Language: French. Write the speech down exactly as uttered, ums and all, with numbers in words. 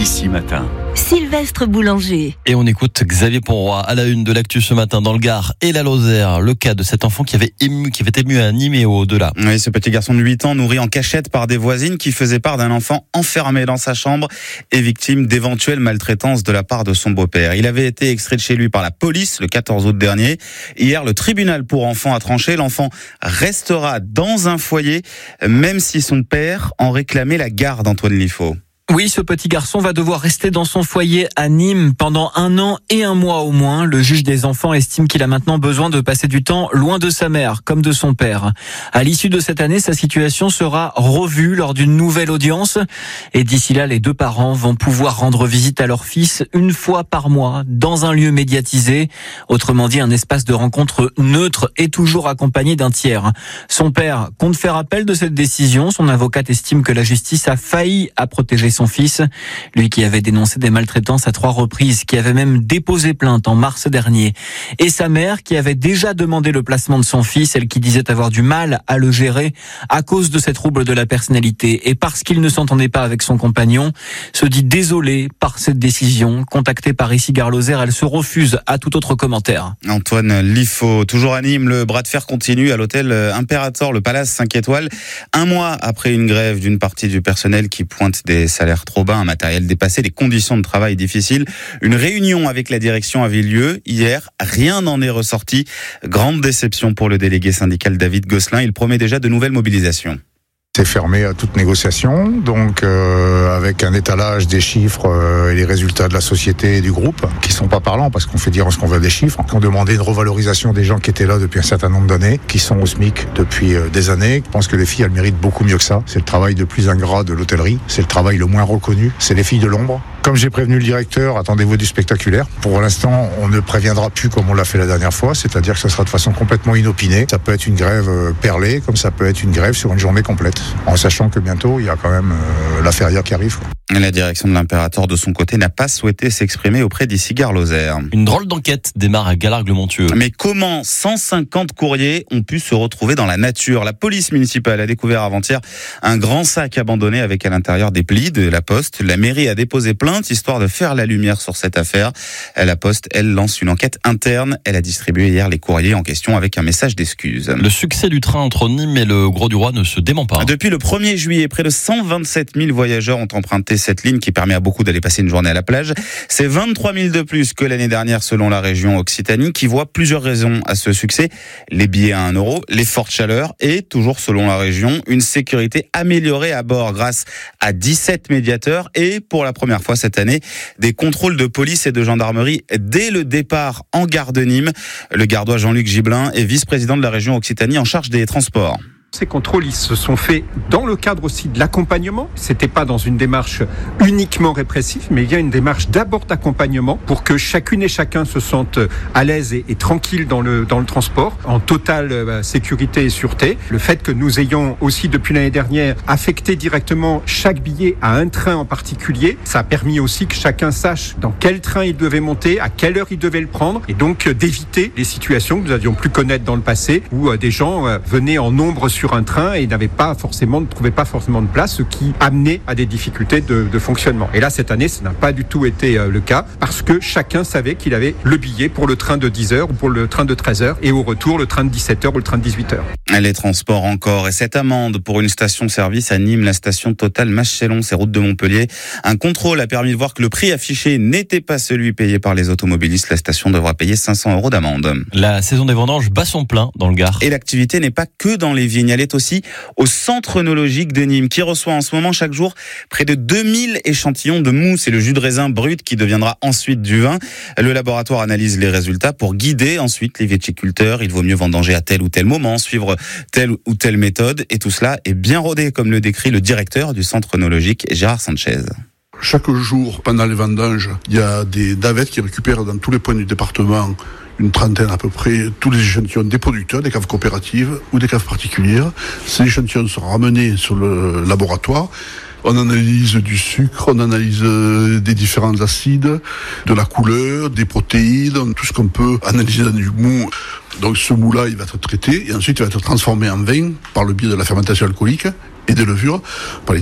Ici Matin. Sylvestre Boulanger. Et on écoute Xavier Ponroy à la une de l'actu ce matin dans le Gard et la Lozère. Le cas de cet enfant qui avait ému, qui avait ému à Nîmes et au-delà. Oui, ce petit garçon de huit ans nourri en cachette par des voisines qui faisaient part d'un enfant enfermé dans sa chambre et victime d'éventuelles maltraitances de la part de son beau-père. Il avait été extrait de chez lui par la police le quatorze août dernier. Hier, le tribunal pour enfants a tranché. L'enfant restera dans un foyer, même si son père en réclamait la garde, Antoine Liffaut. Oui, ce petit garçon va devoir rester dans son foyer à Nîmes pendant un an et un mois au moins. Le juge des enfants estime qu'il a maintenant besoin de passer du temps loin de sa mère, comme de son père. À l'issue de cette année, sa situation sera revue lors d'une nouvelle audience. Et d'ici là, les deux parents vont pouvoir rendre visite à leur fils une fois par mois, dans un lieu médiatisé. Autrement dit, un espace de rencontre neutre et toujours accompagné d'un tiers. Son père compte faire appel de cette décision. Son avocate estime que la justice a failli à protéger son fils, lui qui avait dénoncé des maltraitances à trois reprises, qui avait même déposé plainte en mars dernier. Et sa mère qui avait déjà demandé le placement de son fils, elle qui disait avoir du mal à le gérer à cause de ces troubles de la personnalité et parce qu'il ne s'entendait pas avec son compagnon, se dit désolée par cette décision. Contactée par ici Gare Lozère, elle se refuse à tout autre commentaire. Antoine Liffaut, toujours à Nîmes, le bras de fer continue à l'hôtel Imperator, le Palace cinq étoiles. Un mois après une grève d'une partie du personnel qui pointe des salaires trop bas, un matériel dépassé, des conditions de travail difficiles. Une réunion avec la direction avait lieu hier. Rien n'en est ressorti. Grande déception pour le délégué syndical David Gosselin. Il promet déjà de nouvelles mobilisations. C'est fermé à toute négociation, donc euh, avec un étalage des chiffres euh, et les résultats de la société et du groupe, qui sont pas parlants parce qu'on fait dire ce qu'on veut des chiffres. On demandait une revalorisation des gens qui étaient là depuis un certain nombre d'années, qui sont au SMIC depuis euh, des années. Je pense que les filles, elles méritent beaucoup mieux que ça. C'est le travail le plus ingrat de l'hôtellerie, c'est le travail le moins reconnu, c'est les filles de l'ombre. Comme j'ai prévenu le directeur, attendez-vous du spectaculaire. Pour l'instant, on ne préviendra plus comme on l'a fait la dernière fois, c'est-à-dire que ça sera de façon complètement inopinée. Ça peut être une grève euh, perlée, comme ça peut être une grève sur une journée complète. En sachant que bientôt, il y a quand même euh, la feria qui arrive. La direction de l'Imperator, de son côté, n'a pas souhaité s'exprimer auprès d'ici Gare Lozère. Une drôle d'enquête démarre à Galargues-le-Montueux. Mais comment cent cinquante courriers ont pu se retrouver dans la nature ? La police municipale a découvert avant-hier un grand sac abandonné avec à l'intérieur des plis de la Poste. La mairie a déposé plainte, histoire de faire la lumière sur cette affaire. La Poste, elle, lance une enquête interne. Elle a distribué hier les courriers en question avec un message d'excuse. Le succès du train entre Nîmes et le Grau-du-Roi ne se dément pas. Depuis le premier juillet, près de cent vingt-sept mille voyageurs ont emprunté cette ligne qui permet à beaucoup d'aller passer une journée à la plage. C'est vingt-trois mille de plus que l'année dernière selon la région Occitanie, qui voit plusieurs raisons à ce succès. Les billets à un euro, les fortes chaleurs et, toujours selon la région, une sécurité améliorée à bord grâce à dix-sept médiateurs et, pour la première fois cette année, des contrôles de police et de gendarmerie dès le départ en gare de Nîmes. Le gardois Jean-Luc Gibelin est vice-président de la région Occitanie en charge des transports. Ces contrôles, ils se sont faits dans le cadre aussi de l'accompagnement. C'était pas dans une démarche uniquement répressive, mais il y a une démarche d'abord d'accompagnement pour que chacune et chacun se sente à l'aise et, et tranquille dans le, dans le transport, en totale euh, sécurité et sûreté. Le fait que nous ayons aussi, depuis l'année dernière, affecté directement chaque billet à un train en particulier, ça a permis aussi que chacun sache dans quel train il devait monter, à quelle heure il devait le prendre, et donc euh, d'éviter les situations que nous avions pu connaître dans le passé, où euh, des gens euh, venaient en nombre sur un train et n'avaient pas forcément, ne trouvaient pas forcément de place, ce qui amenait à des difficultés de, de fonctionnement. Et là, cette année, ça n'a pas du tout été euh, le cas, parce que chacun savait qu'il avait le billet pour le train de dix heures ou pour le train de treize heures, et au retour, le train de dix-sept heures ou le train de dix-huit heures. Les transports encore, et cette amende pour une station-service à Nîmes, la station Total Machelon, c'est route de Montpellier. Un contrôle a permis de voir que le prix affiché n'était pas celui payé par les automobilistes. La station devra payer cinq cents euros d'amende. La saison des vendanges bat son plein dans le Gard. Et l'activité n'est pas que dans les vignes. Elle est aussi au centre œnologique de Nîmes, qui reçoit en ce moment chaque jour près de deux mille échantillons de mousse et le jus de raisin brut qui deviendra ensuite du vin. Le laboratoire analyse les résultats pour guider ensuite les viticulteurs. Il vaut mieux vendanger à tel ou tel moment, suivre telle ou telle méthode, et tout cela est bien rodé, comme le décrit le directeur du centre œnologique, Gérard Sanchez. Chaque jour, pendant les vendanges, il y a des navettes qui récupèrent dans tous les points du département une trentaine à peu près, tous les échantillons des producteurs, des caves coopératives ou des caves particulières. Ces échantillons sont ramenés sur le laboratoire. On analyse du sucre, on analyse des différents acides, de la couleur, des protéines, tout ce qu'on peut analyser dans du mou. Donc ce mou-là, il va être traité et ensuite il va être transformé en vin par le biais de la fermentation alcoolique et des levures par les